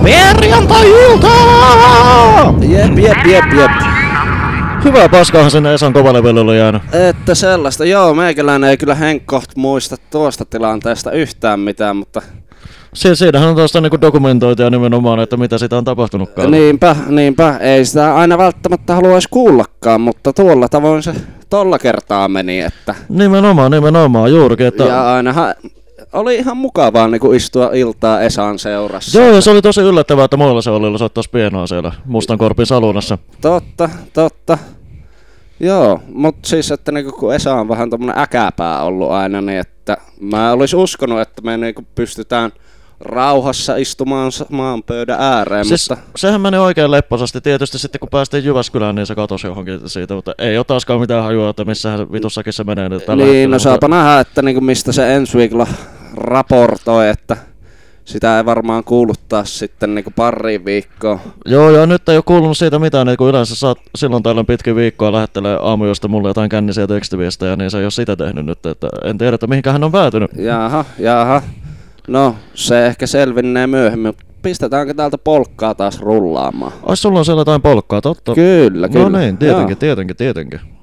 Perjantai-iltaa! Jep. Hyvää paskaahan sinne Esan kovalevylle oli jäänyt. Että sellaista, joo, meikäläinen ei kyllä henkkoht muista tuosta tilanteesta yhtään mitään, mutta... Siinähän on tuosta niinku dokumentoitia nimenomaan, että mitä sitä on tapahtunutkaan. Niinpä, ei sitä aina välttämättä haluaisi kuullakaan, mutta tuolla tavoin se tolla kertaa meni, että... Nimenomaan, juurikin, että... Ja ainahan oli ihan mukavaa niinku istua iltaa Esan seurassa. Joo, ja se oli tosi yllättävää, että muilla se Ollilla soittaisi pienoa siellä Mustankorpin salunassa. Totta. Joo, mut siis, että niinku kun Esa on vähän tommonen äkäpää ollut aina, niin että mä olis uskonut, että me niinku pystytään rauhassa istumaan samaan pöydän ääreen, siis, mutta... Sehän meni oikein lepposasti. Tietysti sitten kun päästiin Jyväskylään, niin se katosi johonkin siitä, mutta ei ole taaskaan mitään hajua, että missähän vitussakin se menee. Niin, no saapa nähdä, että niinku mistä se ensi viikolla raportoi, että sitä ei varmaan kuuluttaa sitten niinku pariin viikkoon. Joo, ja nyt ei ole kuulunut siitä mitään, että kun yleensä saat silloin tällöin pitkin viikkoa lähettelee aamujosta mulle jotain kännisiä tekstiviestejä, niin se ei ole sitä tehnyt nyt, että en tiedä, että mihinkä hän on päätynyt. Jaha. No, se ehkä selvinnee myöhemmin. Pistetäänkö täältä polkkaa taas rullaamaan? Ai, sulla on siellä jotain polkkaa, totta? Kyllä. No niin, tietenkin.